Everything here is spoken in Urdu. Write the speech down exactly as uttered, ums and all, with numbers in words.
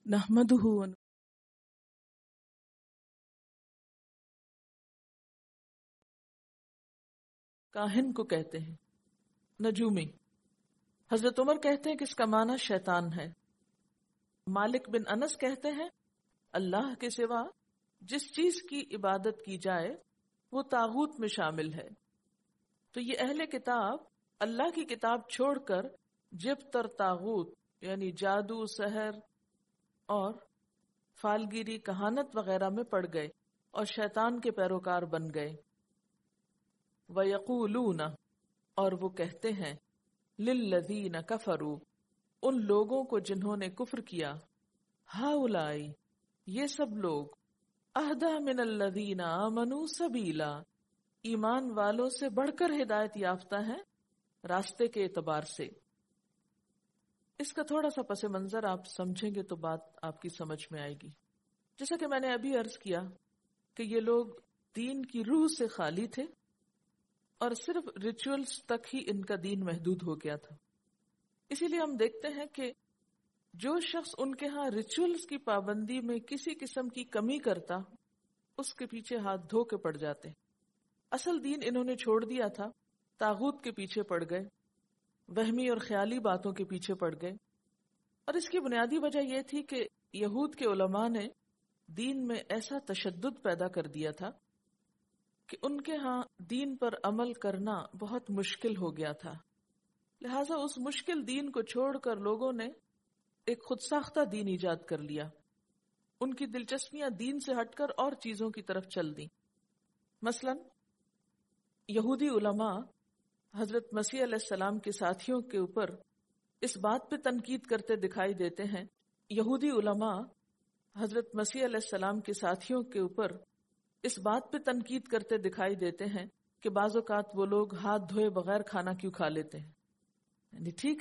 نحمدہ ون کاہن کو کہتے ہیں نجومی. حضرت عمر کہتے ہیں کہ اس کا معنی شیطان ہے. مالک بن انس کہتے ہیں اللہ کے سوا جس چیز کی عبادت کی جائے وہ طاغوت میں شامل ہے. تو یہ اہل کتاب اللہ کی کتاب چھوڑ کر جب تر طاغوت یعنی جادو، سحر اور فالگیری، کہانت وغیرہ میں پڑ گئے اور شیطان کے پیروکار بن گئے. وَيَقُولُونَ اور وہ کہتے ہیں لِلَّذِينَ كَفَرُوا ان لوگوں کو جنہوں نے کفر کیا، ہَؤُلَاءِ یہ سب لوگ، اَهْدَىٰ مِنَ الَّذِينَ آمَنُوا سَبِيلًا ایمان والوں سے بڑھ کر ہدایت یافتہ ہیں راستے کے اعتبار سے. اس کا تھوڑا سا پس منظر آپ سمجھیں گے تو بات آپ کی سمجھ میں آئے گی. جیسا کہ میں نے ابھی عرض کیا کہ یہ لوگ دین کی روح سے خالی تھے اور صرف ریچولز تک ہی ان کا دین محدود ہو گیا تھا. اسی لیے ہم دیکھتے ہیں کہ جو شخص ان کے ہاں ریچولز کی پابندی میں کسی قسم کی کمی کرتا اس کے پیچھے ہاتھ دھو کے پڑ جاتے. اصل دین انہوں نے چھوڑ دیا تھا، طاغوت کے پیچھے پڑ گئے، وہمی اور خیالی باتوں کے پیچھے پڑ گئے. اور اس کی بنیادی وجہ یہ تھی کہ یہود کے علماء نے دین میں ایسا تشدد پیدا کر دیا تھا کہ ان کے ہاں دین پر عمل کرنا بہت مشکل ہو گیا تھا. لہٰذا اس مشکل دین کو چھوڑ کر لوگوں نے ایک خود ساختہ دین ایجاد کر لیا. ان کی دلچسپیاں دین سے ہٹ کر اور چیزوں کی طرف چل دیں. مثلا یہودی علماء حضرت مسیح علیہ السلام کے ساتھیوں کے اوپر اس بات پہ تنقید کرتے دکھائی دیتے ہیں یہودی علماء حضرت مسیح علیہ السلام کے ساتھیوں کے اوپر اس بات پہ تنقید کرتے دکھائی دیتے ہیں کہ بعض اوقات وہ لوگ ہاتھ دھوئے بغیر کھانا کیوں کھا لیتے ہیں. یعنی ٹھیک